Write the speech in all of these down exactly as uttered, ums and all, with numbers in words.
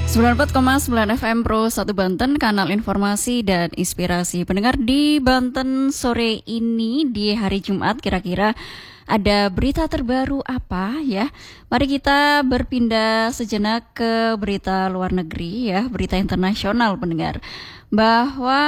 sembilan puluh empat koma sembilan F M Pro satu Banten, kanal informasi dan inspirasi. Pendengar di Banten sore ini di hari Jumat, kira-kira ada berita terbaru apa ya? Mari kita berpindah sejenak ke berita luar negeri ya, berita internasional pendengar. Bahwa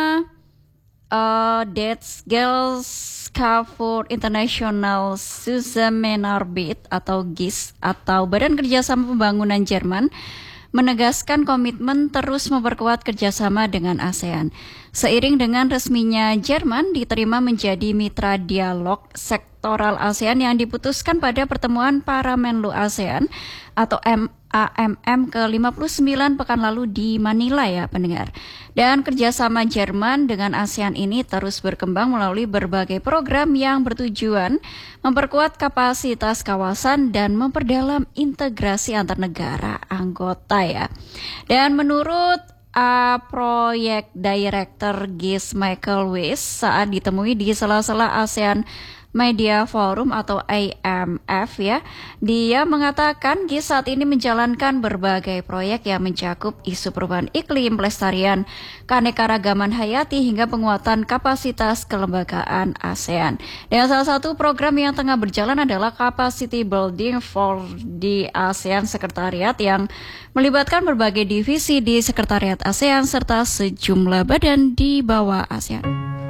uh, Death Girls Carrefour International Zusammenarbeit atau G I S atau Badan Kerjasama Pembangunan Jerman menegaskan komitmen terus memperkuat kerjasama dengan ASEAN. Seiring dengan resminya Jerman diterima menjadi mitra dialog sektoral ASEAN yang diputuskan pada pertemuan para Menlu ASEAN atau A M M ke lima puluh sembilan pekan lalu di Manila ya pendengar. Dan kerjasama Jerman dengan ASEAN ini terus berkembang melalui berbagai program yang bertujuan memperkuat kapasitas kawasan dan memperdalam integrasi antar negara anggota ya. Dan menurut uh, Proyek Director G I S Michael Weiss saat ditemui di sela-sela ASEAN Media Forum atau A M F ya, dia mengatakan G I S saat ini menjalankan berbagai proyek yang mencakup isu perubahan iklim, pelestarian keanekaragaman hayati hingga penguatan kapasitas kelembagaan ASEAN. Dan salah satu program yang tengah berjalan adalah Capacity Building for the ASEAN Secretariat yang melibatkan berbagai divisi di Sekretariat ASEAN serta sejumlah badan di bawah ASEAN.